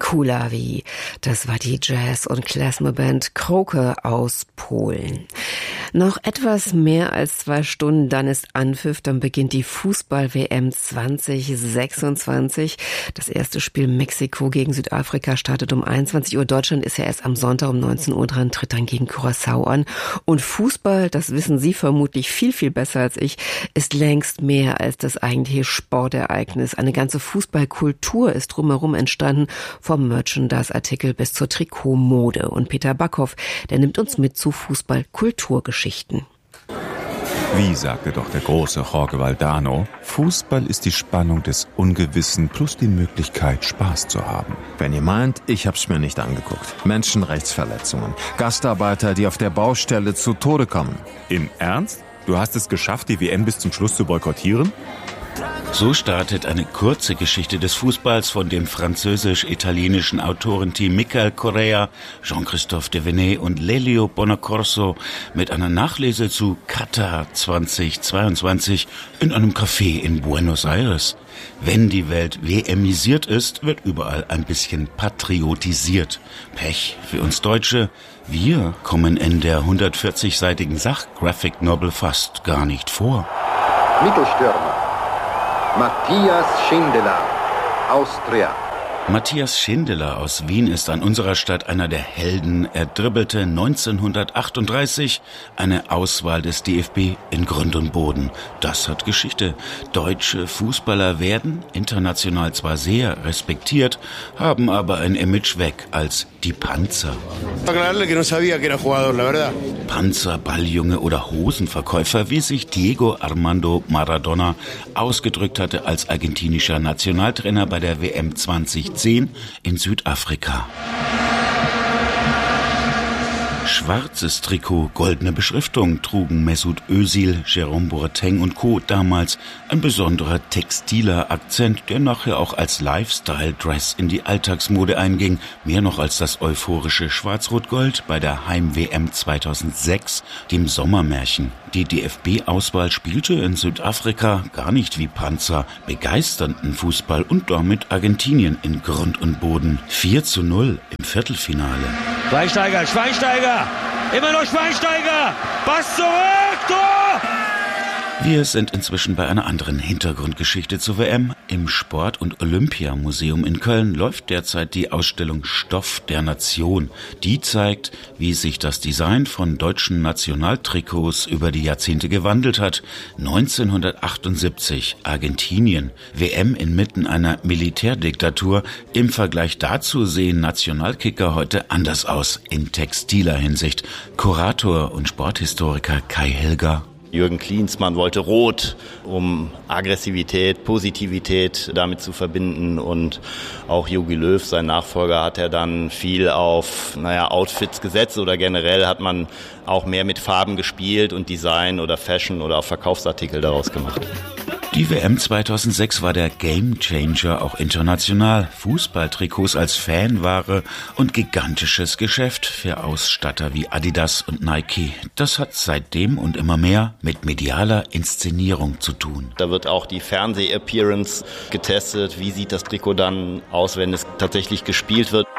Kulawi. Das war die Jazz- und Klezmer-Band Kroke aus Polen. Noch etwas mehr als 2 Stunden, dann ist Anpfiff, dann beginnt die Fußball-WM 2026. Das erste Spiel Mexiko gegen Südafrika startet um 21 Uhr. Deutschland ist ja erst am Sonntag um 19 Uhr dran, tritt dann gegen Curaçao an. Und Fußball, das wissen Sie vermutlich viel, viel besser als ich, ist längst mehr als das eigentliche Sportereignis. Eine ganze Fußballkultur ist drumherum entstanden, vom Merchandise-Artikel bis zur Trikotmode. Und Peter Backhoff, der nimmt uns mit zu Fußball-Kulturgeschichten. Wie sagte doch der große Jorge Valdano, Fußball ist die Spannung des Ungewissen plus die Möglichkeit, Spaß zu haben. Wenn ihr meint, ich hab's mir nicht angeguckt. Menschenrechtsverletzungen, Gastarbeiter, die auf der Baustelle zu Tode kommen. Im Ernst? Du hast es geschafft, die WM bis zum Schluss zu boykottieren? So startet eine kurze Geschichte des Fußballs von dem französisch-italienischen Autorenteam Michael Correa, Jean-Christophe Devenet und Lelio Bonaccorso mit einer Nachlese zu Katar 2022 in einem Café in Buenos Aires. Wenn die Welt WMisiert ist, wird überall ein bisschen patriotisiert. Pech für uns Deutsche. Wir kommen in der 140-seitigen Sachgraphic Novel fast gar nicht vor. Mittelstürmer Matthias Schindler, Austria. Matthias Schindler aus Wien ist an unserer Stadt einer der Helden. Er dribbelte 1938 eine Auswahl des DFB in Grund und Boden. Das hat Geschichte. Deutsche Fußballer werden international zwar sehr respektiert, haben aber ein Image weg als die Panzer. Panzer, Balljunge oder Hosenverkäufer, wie sich Diego Armando Maradona ausgedrückt hatte als argentinischer Nationaltrainer bei der WM 2010 in Südafrika. Schwarzes Trikot, goldene Beschriftung trugen Mesut Özil, Jérôme Boateng und Co. damals. Ein besonderer textiler Akzent, der nachher auch als Lifestyle-Dress in die Alltagsmode einging. Mehr noch als das euphorische Schwarz-Rot-Gold bei der Heim-WM 2006, dem Sommermärchen. Die DFB-Auswahl spielte in Südafrika gar nicht wie Panzer, begeisternden Fußball und damit Argentinien in Grund und Boden. 4:0 im Viertelfinale. Schweinsteiger, immer noch Schweinsteiger, Pass zurück, Tor! Wir sind inzwischen bei einer anderen Hintergrundgeschichte zur WM. Im Sport- und Olympiamuseum in Köln läuft derzeit die Ausstellung Stoff der Nation. Die zeigt, wie sich das Design von deutschen Nationaltrikots über die Jahrzehnte gewandelt hat. 1978 Argentinien, WM inmitten einer Militärdiktatur. Im Vergleich dazu sehen Nationalkicker heute anders aus in textiler Hinsicht. Kurator und Sporthistoriker Kai Helger. Jürgen Klinsmann wollte Rot, um Aggressivität, Positivität damit zu verbinden, und auch Jogi Löw, sein Nachfolger, hat er dann viel auf Outfits gesetzt, oder generell hat man auch mehr mit Farben gespielt und Design oder Fashion oder auch Verkaufsartikel daraus gemacht. Die WM 2006 war der Gamechanger auch international. Fußballtrikots als Fanware und gigantisches Geschäft für Ausstatter wie Adidas und Nike. Das hat seitdem und immer mehr mit medialer Inszenierung zu tun. Da wird auch die Fernseh-Appearance getestet. Wie sieht das Trikot dann aus, wenn es tatsächlich gespielt wird?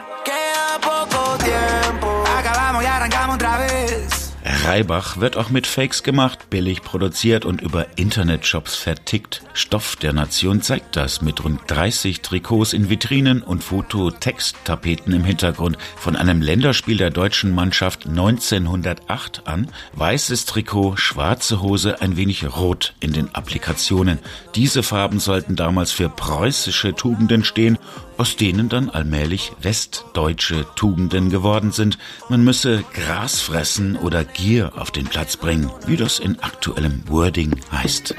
Reibach wird auch mit Fakes gemacht, billig produziert und über Internetshops vertickt. Stoff der Nation zeigt das mit rund 30 Trikots in Vitrinen und Foto-Text-Tapeten im Hintergrund. Von einem Länderspiel der deutschen Mannschaft 1908 an. Weißes Trikot, schwarze Hose, ein wenig rot in den Applikationen. Diese Farben sollten damals für preußische Tugenden stehen, aus denen dann allmählich westdeutsche Tugenden geworden sind. Man müsse Gras fressen oder Gier auf den Platz bringen, wie das in aktuellem Wording heißt.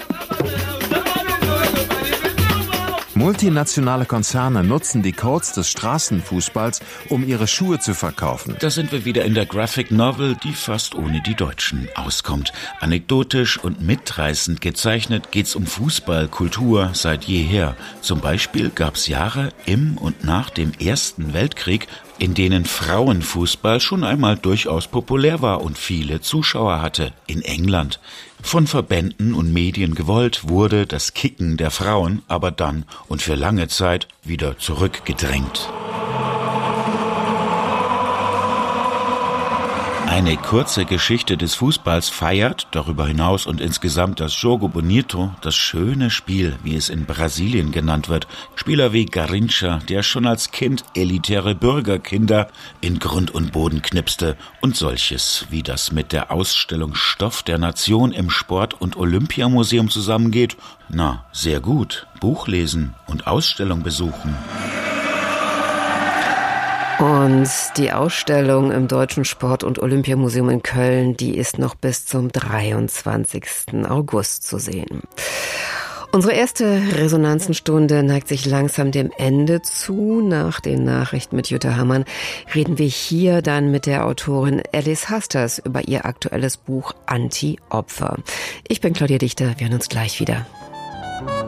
Multinationale Konzerne nutzen die Codes des Straßenfußballs, um ihre Schuhe zu verkaufen. Da sind wir wieder in der Graphic Novel, die fast ohne die Deutschen auskommt. Anekdotisch und mitreißend gezeichnet geht's um Fußballkultur seit jeher. Zum Beispiel gab's Jahre im und nach dem Ersten Weltkrieg, in denen Frauenfußball schon einmal durchaus populär war und viele Zuschauer hatte, in England. Von Verbänden und Medien gewollt wurde das Kicken der Frauen aber dann und für lange Zeit wieder zurückgedrängt. Eine kurze Geschichte des Fußballs feiert darüber hinaus und insgesamt das Jogo Bonito, das schöne Spiel, wie es in Brasilien genannt wird. Spieler wie Garrincha, der schon als Kind elitäre Bürgerkinder in Grund und Boden knipste, und solches, wie das mit der Ausstellung Stoff der Nation im Sport- und Olympiamuseum zusammengeht. Na, sehr gut. Buch lesen und Ausstellung besuchen. Und die Ausstellung im Deutschen Sport- und Olympiamuseum in Köln, die ist noch bis zum 23. August zu sehen. Unsere erste Resonanzenstunde neigt sich langsam dem Ende zu. Nach den Nachrichten mit Jutta Hammann reden wir hier dann mit der Autorin Alice Hasters über ihr aktuelles Buch Anti-Opfer. Ich bin Claudia Dichter, wir hören uns gleich wieder.